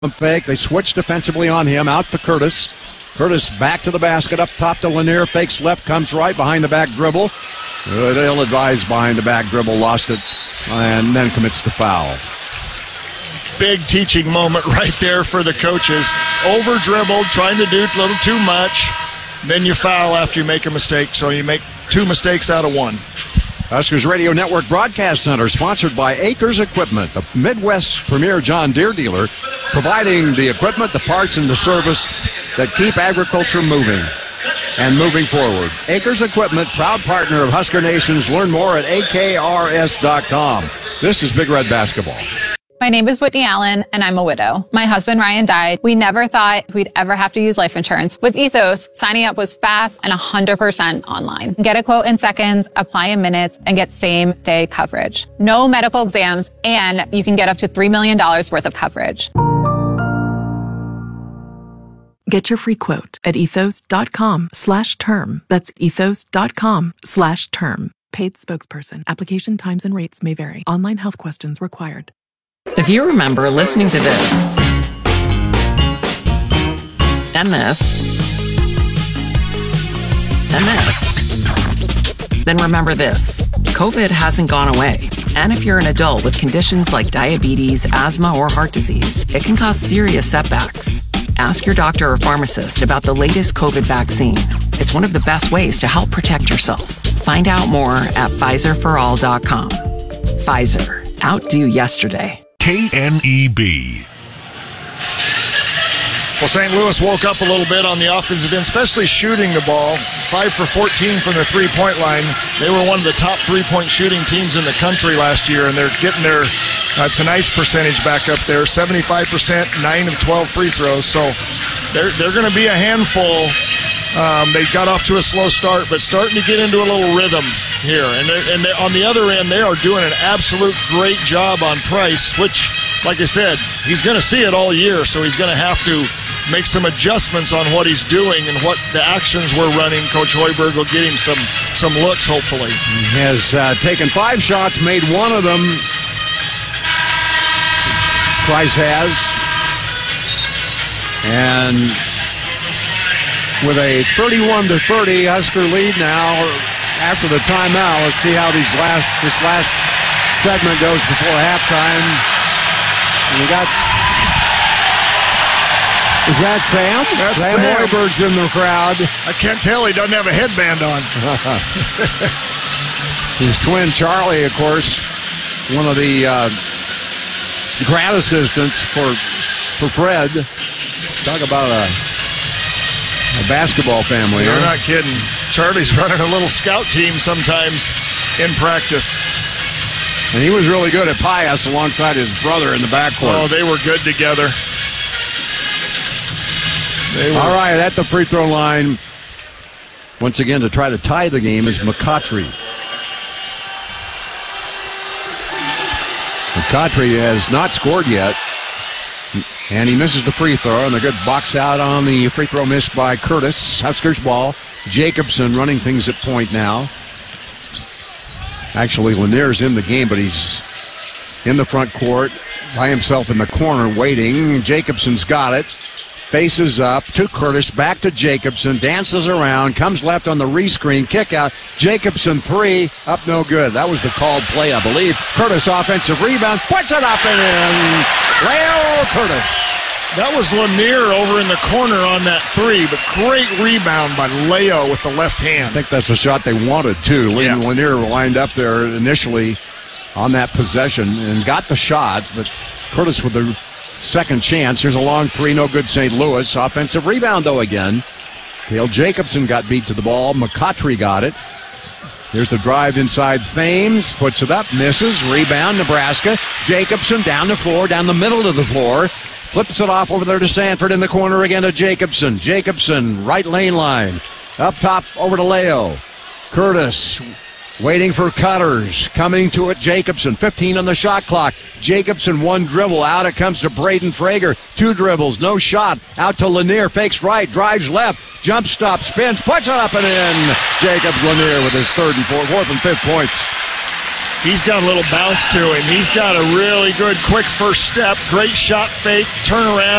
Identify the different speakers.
Speaker 1: fake. They switch defensively on him. Out to Curtis. Curtis back to the basket. Up top to Lanier. Fakes left. Comes right. Behind the back dribble. Good, ill-advised behind the back dribble. Lost it. And then commits the foul.
Speaker 2: Big teaching moment right there for the coaches. Over-dribbled, trying to do a little too much. Then you foul after you make a mistake. So you make 2 mistakes out of 1.
Speaker 1: Huskers Radio Network Broadcast Center, sponsored by Acres Equipment, the Midwest's premier John Deere dealer, providing the equipment, the parts, and the service that keep agriculture moving and moving forward. Acres Equipment, proud partner of Husker Nations. Learn more at akrs.com. This is Big Red Basketball.
Speaker 3: My name is Whitney Allen, and I'm a widow. My husband, Ryan, died. We never thought we'd ever have to use life insurance. With Ethos, signing up was fast and 100% online. Get a quote in seconds, apply in minutes, and get same-day coverage. No medical exams, and you can get up to $3 million worth of coverage.
Speaker 4: Get your free quote at ethos.com/term. That's ethos.com/term. Paid spokesperson. Application times and rates may vary. Online health questions required.
Speaker 5: If you remember listening to this, and this, and this, then remember this. COVID hasn't gone away. And if you're an adult with conditions like diabetes, asthma, or heart disease, it can cause serious setbacks. Ask your doctor or pharmacist about the latest COVID vaccine. It's one of the best ways to help protect yourself. Find out more at PfizerForAll.com. Pfizer. Outdo yesterday.
Speaker 6: KNEB.
Speaker 2: Well, St. Louis woke up a little bit on the offensive end, especially shooting the ball. 5 for 14 from the three-point line. They were one of the top three-point shooting teams in the country last year, and they're getting their tonight's percentage back up there. 75%, 9 of 12 free throws. So they're going to be a handful. They got off to a slow start, but starting to get into a little rhythm here. And on the other end, they are doing an absolute great job on Price, which, like I said, he's going to see it all year, so he's going to have to make some adjustments on what he's doing and what the actions we're running. Coach Hoiberg will get him some looks, hopefully.
Speaker 1: He has taken 5 shots, made one of them. Price has. And with a 31-30 Husker lead now after the timeout, let's see how this last segment goes before halftime. We got... Is that Sam?
Speaker 2: That's
Speaker 1: Sam Hoiberg's in the crowd.
Speaker 2: I can't tell. He doesn't have a headband on.
Speaker 1: His twin Charlie, of course, one of the grad assistants for Fred. Talk about a basketball family.
Speaker 2: You're not kidding. Charlie's running a little scout team sometimes in practice.
Speaker 1: And he was really good at Pius alongside his brother in the backcourt.
Speaker 2: Oh, they were good together.
Speaker 1: All right, at the free throw line, once again to try to tie the game is McCautry. McCautry has not scored yet, and he misses the free throw, and a good box out on the free throw missed by Curtis. Huskers ball. Jacobson running things at point now. Actually, Lanier's in the game, but he's in the front court by himself in the corner waiting. Jacobson's got it. Faces up to Curtis, back to Jacobson, dances around, comes left on the rescreen, kick out. Jacobson 3, up no good. That was the called play, I believe. Curtis offensive rebound, puts it up and in. Leo Curtis.
Speaker 2: That was Lanier over in the corner on that 3, but great rebound by Leo with the left hand.
Speaker 1: I think that's the shot they wanted, too.
Speaker 2: Yeah.
Speaker 1: Lanier lined up there initially on that possession and got the shot, but Curtis with the second chance. Here's a long 3, no good, St. Louis. Offensive rebound, though, again. Dale Jacobson got beat to the ball. McCautry got it. Here's the drive inside. Thames puts it up, misses. Rebound, Nebraska. Jacobson down the floor, down the middle of the floor. Flips it off over there to Sanford in the corner again to Jacobson. Jacobson, right lane line. Up top over to Leo. Curtis waiting for Cutters. Coming to it, Jacobson. 15 on the shot clock. Jacobson, 1 dribble. Out it comes to Braden Frager. 2 dribbles, no shot. Out to Lanier. Fakes right, drives left. Jump stop, spins, puts it up and in. Jacob Lanier with his 4th and 5th points.
Speaker 2: He's got a little bounce to him. He's got a really good quick first step. Great shot fake, turn around.